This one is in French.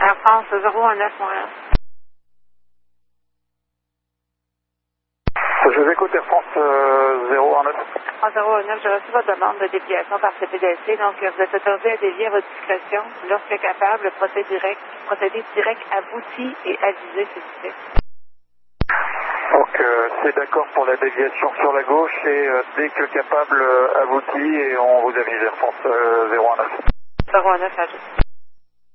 Air France 019 Montréal. Je vous écoute Air France 019. 019, j'ai reçu votre demande de déviation par CPDC, donc vous êtes autorisé à dévier à votre discrétion. Lorsque capable, le procédé direct abouti et avisé, s'il vous plaît. Donc c'est d'accord pour la déviation sur la gauche et dès que capable abouti et on vous avise Air France 019. 019, ajoute.